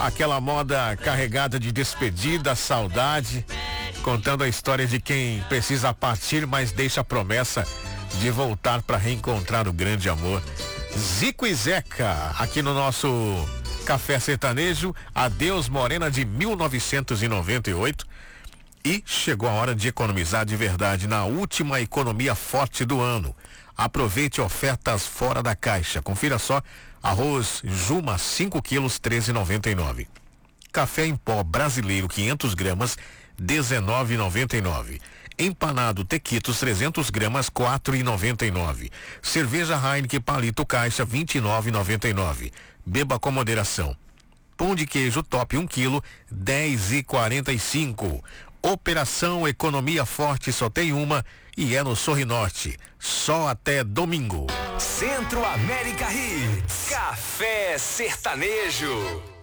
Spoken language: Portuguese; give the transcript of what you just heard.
Aquela moda carregada de despedida, saudade, contando a história de quem precisa partir, mas deixa a promessa de voltar para reencontrar o grande amor. Zico e Zeca, aqui no nosso Café Sertanejo, Adeus Morena de 1998. E chegou a hora de economizar de verdade na última economia forte do ano. Aproveite ofertas fora da caixa. Confira só: arroz Juma 5 quilos 13,99. Café em pó brasileiro 500 gramas 19,99. Empanado Tequitos 300 gramas 4,99. Cerveja Heineken Palito Caixa 29,99. Beba com moderação. Pão de queijo top 1 quilo 10,45. Operação Economia Forte só tem uma e é no Sorrinorte. Só até domingo. Centro América Hits. Café Sertanejo.